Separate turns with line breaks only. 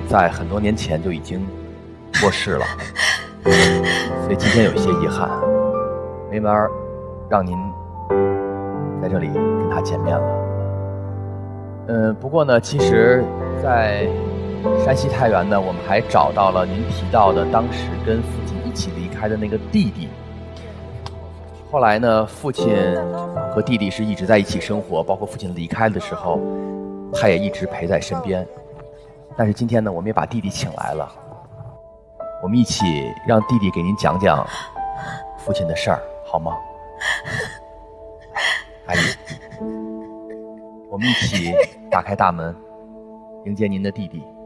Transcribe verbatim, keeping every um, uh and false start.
在很多年前就已经过世了，所以今天有一些遗憾，没法让您在这里跟他见面了。嗯，不过呢，其实在山西太原呢，我们还找到了您提到的当时跟父亲一起离开的那个弟弟。后来呢，父亲和弟弟是一直在一起生活，包括父亲离开的时候，他也一直陪在身边。但是今天呢，我们也把弟弟请来了，我们一起让弟弟给您讲讲父亲的事儿，好吗？阿姨，我们一起打开大门，迎接您的弟弟。